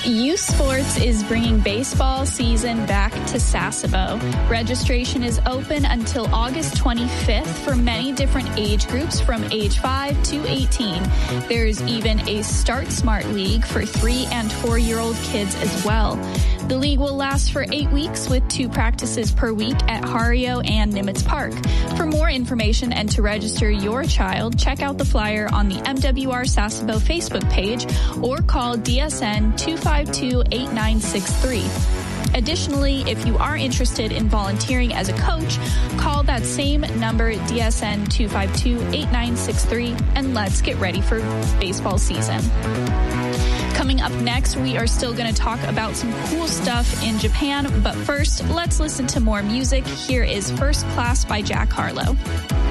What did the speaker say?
Youth Sports is bringing baseball season back to Sasebo. Registration is open until August 25th for many different age groups from age 5 to 18. There's even a Start Smart League for 3 and 4-year-old kids as well. The league will last for 8 weeks with 2 practices per week at Hario and Nimitz Park. For more information and to register your child, check out the flyer on the MWR Sasebo Facebook page or call DSN 252-8963. Additionally, if you are interested in volunteering as a coach, call that same number, DSN 252-8963, and let's get ready for baseball season. Coming up next, we are still going to talk about some cool stuff in Japan, but first, let's listen to more music. Here is First Class by Jack Harlow.